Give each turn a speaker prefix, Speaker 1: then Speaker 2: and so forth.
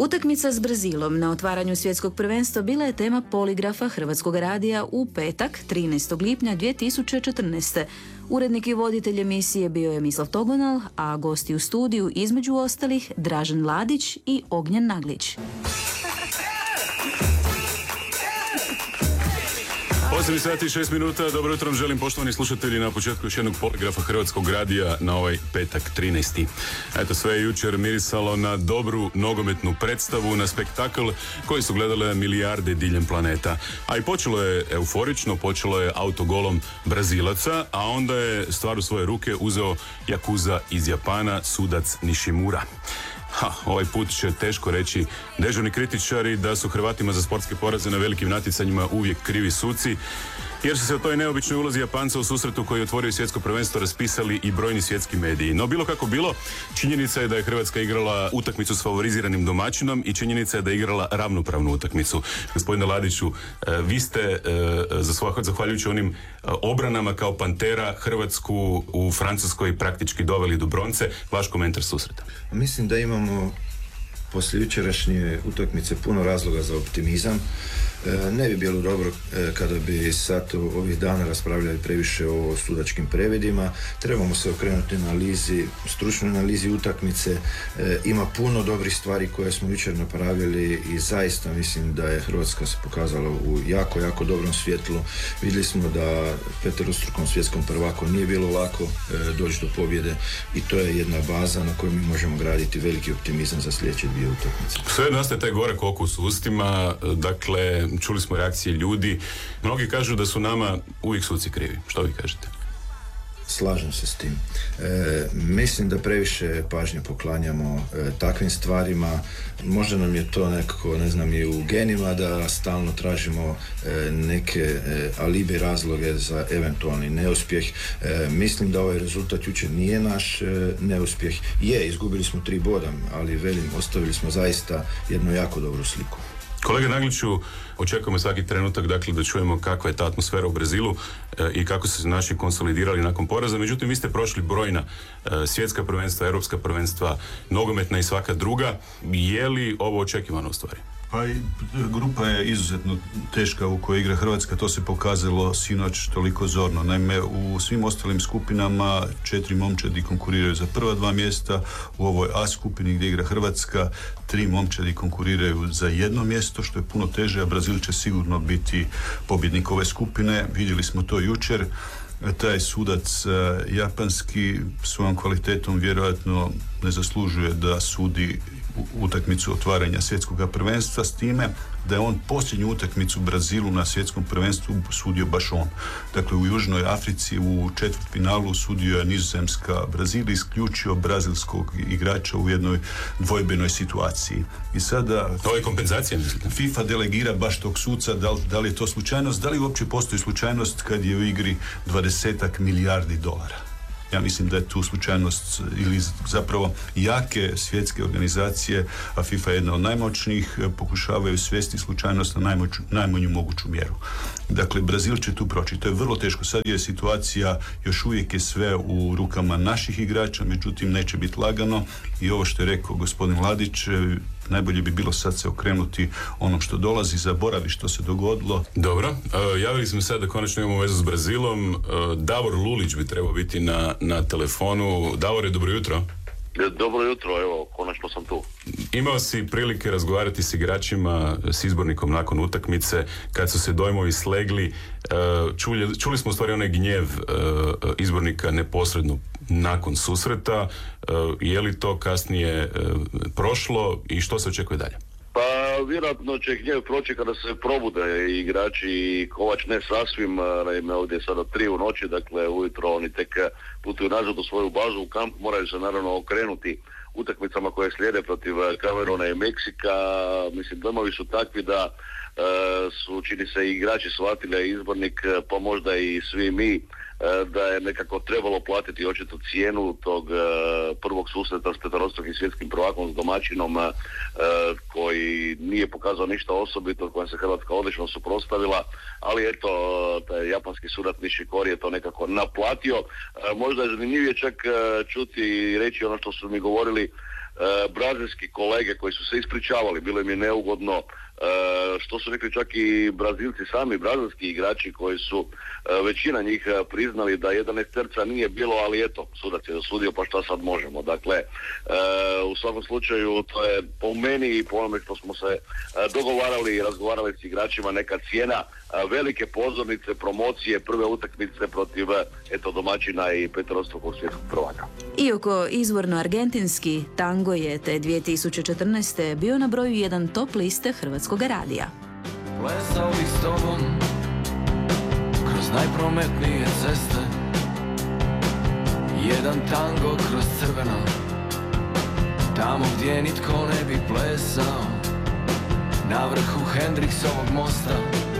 Speaker 1: Utakmica s Brazilom na otvaranju svjetskog prvenstva bila je tema poligrafa Hrvatskog radija u petak, 13. lipnja 2014. Urednik i voditelj emisije bio je Mislav Togonal, a gosti u studiju između ostalih Dražen Ladić i Ognjen Naglić.
Speaker 2: 8 sati i 6 minuta, dobro jutro vam želim poštovani slušatelji na početku još jednog poligrafa Hrvatskog radija na ovaj petak 13. Eto, sve je jučer mirisalo na dobru nogometnu predstavu, na spektakl koji su gledale milijarde diljem planeta. A i počelo je euforično, počelo je autogolom Brazilaca, a onda je stvar u svoje ruke uzeo Yakuza iz Japana, sudac Nishimura. Ovaj put će teško reći dežurni kritičari da su Hrvatima za sportske poraze na velikim natjecanjima uvijek krivi suci, jer su se o toj neobičnoj ulozi Japanca u susretu koji je otvorio svjetsko prvenstvo raspisali i brojni svjetski mediji. No bilo kako bilo, činjenica je da je Hrvatska igrala utakmicu s favoriziranim domaćinom i činjenica je da je igrala ravnopravnu utakmicu. Gospodine Ladiću, vi ste zahvaljujući onim obranama kao Pantera Hrvatsku u Francuskoj praktički doveli do bronce. Vaš komentar susreta?
Speaker 3: Mislim da imamo poslije jučerašnje utakmice puno razloga za optimizam. Ne bi bilo dobro kada bi sad ovih dana raspravljali previše o sudačkim previdima. Trebamo se okrenuti stručnoj analizi utakmice. Ima puno dobrih stvari koje smo jučer napravili i zaista mislim da je Hrvatska se pokazala u jako, jako dobrom svjetlu. Vidjeli smo da peterostrukom svjetskom prvaku nije bilo lako doći do pobjede i to je jedna baza na kojoj mi možemo graditi veliki optimizam za sljedeće dvije utakmice.
Speaker 2: Sve nastaje taj gorak okus u ustima, dakle čuli smo reakcije ljudi. Mnogi kažu da su nama uvijek suci krivi. Što vi kažete?
Speaker 3: Slažem se s tim. Mislim da previše pažnje poklanjamo takvim stvarima. Možda nam je to nekako, ne znam, i u genima da stalno tražimo neke alibi razloge za eventualni neuspjeh. Mislim da ovaj rezultat jučer nije naš neuspjeh. Izgubili smo 3 boda, ali ostavili smo zaista jednu jako dobru sliku.
Speaker 2: Kolega Nagliću, očekujemo svaki trenutak dakle, da čujemo kakva je ta atmosfera u Brazilu i kako su se naši konsolidirali nakon poraza. Međutim, vi ste prošli brojna svjetska prvenstva, europska prvenstva, nogometna i svaka druga. Je li ovo očekivano u stvari?
Speaker 4: Pa i grupa je izuzetno teška u kojoj igra Hrvatska, to se pokazalo sinoć toliko zorno. Naime, u svim ostalim skupinama 4 momčadi konkuriraju za prva 2 mjesta, u ovoj A skupini gdje igra Hrvatska 3 momčadi konkuriraju za 1 mjesto, što je puno teže, a Brazil će sigurno biti pobjednik ove skupine. Vidjeli smo to jučer. Taj sudac japanski svojom kvalitetom vjerojatno ne zaslužuje da sudi utakmicu otvaranja svjetskog prvenstva, s time da je on posljednju utakmicu Brazilu na svjetskom prvenstvu sudio baš on. Dakle, u Južnoj Africi u četvrtfinalu sudio je Nizozemska. Brazil isključio brazilskog igrača u jednoj dvojbenoj situaciji. I sada
Speaker 2: to je kompenzacija, mislite?
Speaker 4: FIFA delegira baš tog suca, da li je to slučajnost, da li uopće postoji slučajnost kad je u igri 20 milijardi dolara. Ja mislim da je tu slučajnost ili zapravo jake svjetske organizacije, a FIFA je jedna od najmoćnijih, pokušavaju svesti slučajnost na najmanju moguću mjeru. Dakle, Brazil će tu proći. To je vrlo teško. Sad je situacija, još uvijek je sve u rukama naših igrača, međutim neće biti lagano i ovo što je rekao gospodin Ladić, najbolje bi bilo sad se okrenuti onom što dolazi, zaboravi što se dogodilo.
Speaker 2: Dobro, javili smo sad da konačno imamo vezu s Brazilom. Davor Lulić bi trebao biti na telefonu. Davore, dobro jutro.
Speaker 5: Dobro jutro, evo, konačno sam tu.
Speaker 2: Imao si prilike razgovarati s igračima, s izbornikom nakon utakmice, kad su se dojmovi slegli. Čuli smo u stvari onaj gnjev izbornika neposredno nakon susreta. Je li to kasnije prošlo i što se očekuje dalje?
Speaker 5: Pa vjerojatno će gnjev proći kada se probude igrači i Kovač ne sasvim, naime ovdje je sada 3 u noći, dakle ujutro oni tek putuju nazad u svoju bazu u kamp, moraju se naravno okrenuti utakmicama koje slijede protiv Kameruna i Meksika. Mislim, dojmovi su takvi da su, čini se, i igrači shvatili, izbornik, pa možda i svi mi, da je nekako trebalo platiti očito cijenu tog prvog susreta s peterostrukim svjetskim prvakom, s domaćinom koji nije pokazao ništa osobito, kojem se Hrvatska odlično suprotstavila, ali eto, taj japanski sudac Nishikori je to nekako naplatio. Možda je zanimljivije čak čuti i reći ono što su mi govorili brazilski kolege koji su se ispričavali, bilo im je neugodno, što su rekli čak i Brazilci sami, brazilski igrači koji su većina njih priznali da 11 nije bilo, ali eto, sudac je dosudio, pa šta sad možemo. Dakle, u svakom slučaju to je po meni i po onome što smo se dogovarali i razgovarali s igračima neka cijena velike pozornice, promocije, prve utakmice protiv domaćina i peterostrukog svjetskog prvaka.
Speaker 1: Iako izvorno argentinski, tango je te 2014. bio na broju 1 top liste Hrvatskog radija.
Speaker 6: Plesao bih s tobom kroz najprometnije ceste, jedan tango kroz crveno, tamo gdje nitko ne bi plesao, na vrhu Hendriksovog mosta.